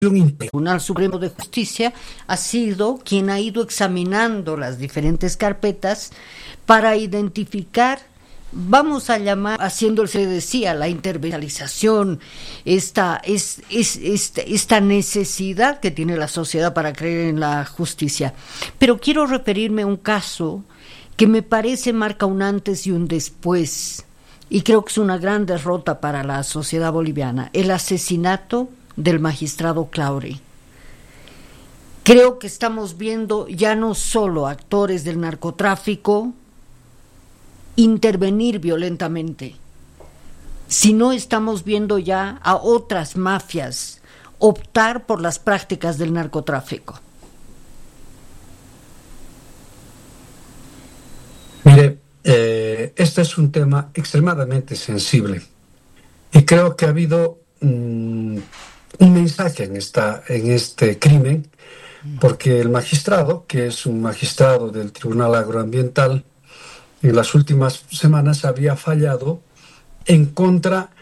El Tribunal Supremo de Justicia ha sido quien ha ido examinando las diferentes carpetas para identificar, vamos a llamar, haciendo, se decía, la intervencionalización, esta necesidad que tiene la sociedad para creer en la justicia. Pero quiero referirme a un caso que me parece marca un antes y un después, y creo que es una gran derrota para la sociedad boliviana: el asesinato del magistrado Claure. Creo que estamos viendo ya no solo actores del narcotráfico intervenir violentamente, sino estamos viendo ya a otras mafias optar por las prácticas del narcotráfico. Mire, este es un tema extremadamente sensible y creo que ha habido un mensaje en este crimen, porque el magistrado, que es un magistrado del Tribunal Agroambiental, en las últimas semanas había fallado en contra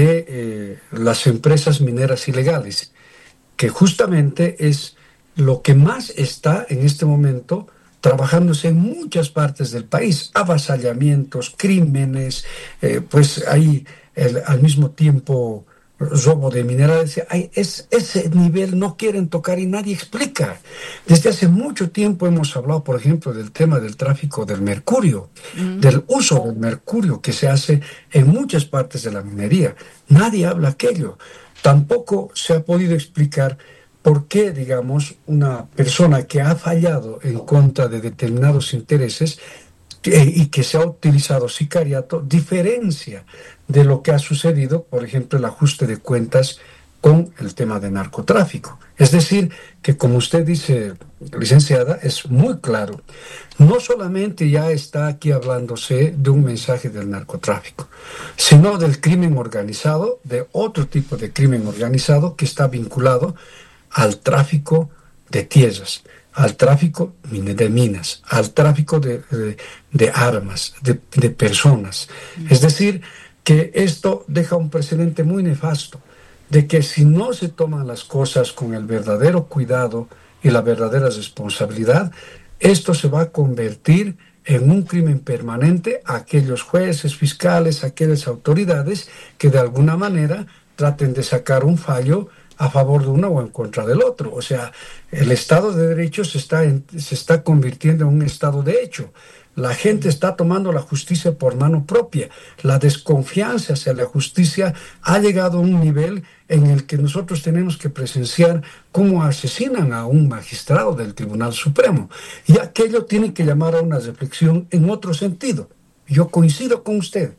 de las empresas mineras ilegales, que justamente es lo que más está en este momento trabajándose en muchas partes del país: avasallamientos, crímenes, pues hay al mismo tiempo robo de minerales. Ese nivel no quieren tocar y nadie explica. Desde hace mucho tiempo hemos hablado, por ejemplo, del tema del tráfico del mercurio, del uso del mercurio que se hace en muchas partes de la minería. Nadie habla aquello. Tampoco se ha podido explicar por qué, digamos, una persona que ha fallado en contra de determinados intereses y que se ha utilizado sicariato, diferencia de lo que ha sucedido, por ejemplo, el ajuste de cuentas con el tema de narcotráfico. Es decir, que como usted dice, licenciada, es muy claro. No solamente ya está aquí hablándose de un mensaje del narcotráfico, sino del crimen organizado, de otro tipo de crimen organizado que está vinculado al tráfico de tierras, al tráfico de minas, al tráfico de armas, de personas. Es decir, que esto deja un precedente muy nefasto, de que si no se toman las cosas con el verdadero cuidado y la verdadera responsabilidad, esto se va a convertir en un crimen permanente a aquellos jueces, fiscales, a aquellas autoridades que de alguna manera traten de sacar un fallo a favor de uno o en contra del otro. O sea, el Estado de Derecho se está convirtiendo en un Estado de hecho. La gente está tomando la justicia por mano propia. La desconfianza hacia la justicia ha llegado a un nivel en el que nosotros tenemos que presenciar cómo asesinan a un magistrado del Tribunal Supremo. Y aquello tiene que llamar a una reflexión en otro sentido. Yo coincido con usted.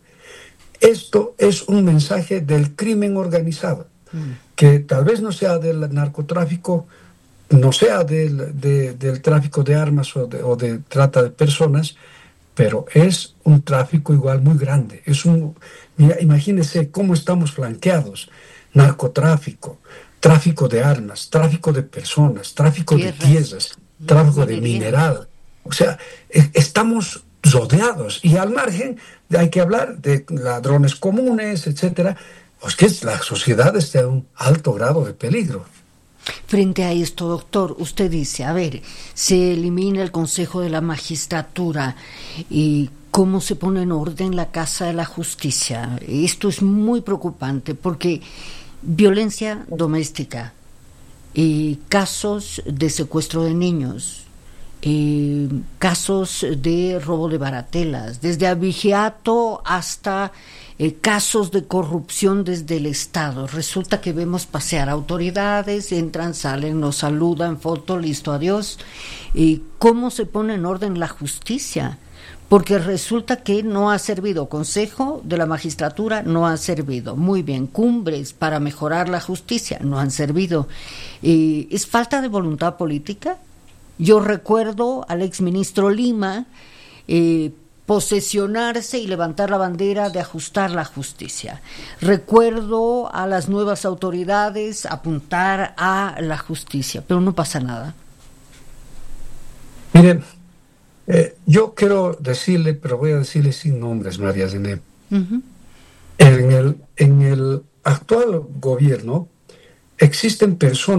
Esto es un mensaje del crimen organizado, que tal vez no sea del narcotráfico, no sea del tráfico de armas o de trata de personas, pero es un tráfico igual muy grande. Mira, imagínense cómo estamos flanqueados: narcotráfico, tráfico de armas, tráfico de personas, tráfico de tierras, tráfico de mineral. O sea, estamos rodeados, y al margen hay que hablar de ladrones comunes, etcétera. Pues que la sociedad está en un alto grado de peligro. Frente a esto, doctor, usted dice, a ver, se elimina el Consejo de la Magistratura, y ¿cómo se pone en orden la Casa de la Justicia? Esto es muy preocupante, porque violencia doméstica, casos de secuestro de niños, casos de robo de baratelas, desde abigeato hasta casos de corrupción desde el Estado. Resulta que vemos pasear autoridades, entran, salen, nos saludan, foto, listo, adiós. ¿Cómo se pone en orden la justicia? Porque resulta que no ha servido. Consejo de la Magistratura no ha servido. Muy bien, cumbres para mejorar la justicia no han servido. ¿Es falta de voluntad política? Yo recuerdo al exministro Lima posesionarse y levantar la bandera de ajustar la justicia. Recuerdo a las nuevas autoridades apuntar a la justicia, pero no pasa nada. Miren, yo quiero decirle, pero voy a decirle sin nombres, María Zené. En el actual gobierno existen personas